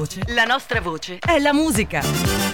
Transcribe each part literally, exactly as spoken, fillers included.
voce. La nostra voce è la musica.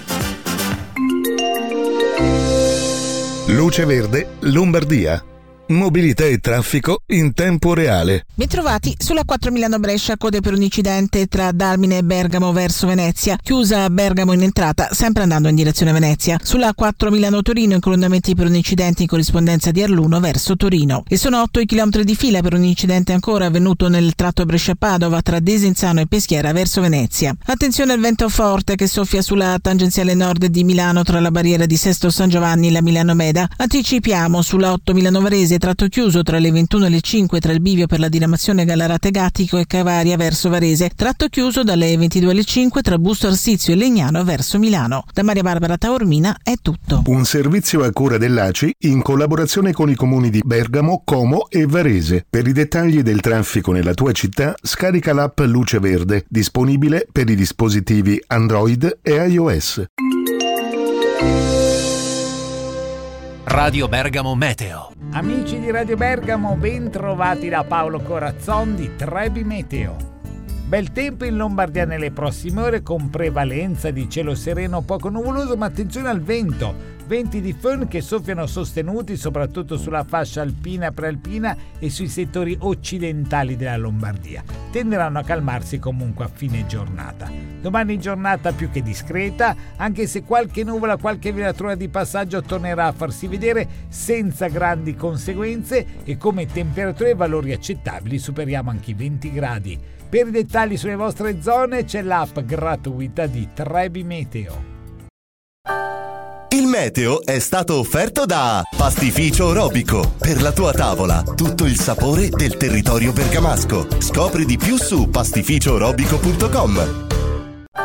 Luce Verde, Lombardia. Mobilità e traffico in tempo reale. Bentrovati sulla quattro Milano-Brescia, code per un incidente tra Dalmine e Bergamo verso Venezia, chiusa a Bergamo in entrata, sempre andando in direzione Venezia. Sulla quattro Milano-Torino, incolonnamenti per un incidente in corrispondenza di Arluno verso Torino. E sono otto i chilometri di fila per un incidente ancora avvenuto nel tratto Brescia-Padova tra Desenzano e Peschiera verso Venezia. Attenzione al vento forte che soffia sulla tangenziale nord di Milano tra la barriera di Sesto San Giovanni e la Milano Meda. Anticipiamo sulla otto Milano-Varese, tratto chiuso tra le ventuno e le cinque tra il bivio per la diramazione Gallarate Gattico e Cavaria verso Varese, tratto chiuso dalle ventidue alle cinque tra Busto Arsizio e Legnano verso Milano. Da Maria Barbara Taormina è tutto. Un servizio a cura dell'A C I in collaborazione con i comuni di Bergamo, Como e Varese. Per i dettagli del traffico nella tua città, scarica l'app Luce Verde, disponibile per i dispositivi Android e iOS. Radio Bergamo Meteo. Amici di Radio Bergamo, ben trovati da Paolo Corazzon di Trebi Meteo. Bel tempo in Lombardia nelle prossime ore con prevalenza di cielo sereno poco nuvoloso, ma attenzione al vento. Venti di föhn che soffiano sostenuti soprattutto sulla fascia alpina e prealpina e sui settori occidentali della Lombardia. Tenderanno a calmarsi comunque a fine giornata. Domani giornata più che discreta, anche se qualche nuvola, qualche velatura di passaggio tornerà a farsi vedere senza grandi conseguenze e come temperature e valori accettabili superiamo anche i venti gradi. Per i dettagli sulle vostre zone c'è l'app gratuita di Trebi Meteo. Il meteo è stato offerto da Pastificio Orobico. Per la tua tavola, tutto il sapore del territorio bergamasco. Scopri di più su pastificio orobico punto com.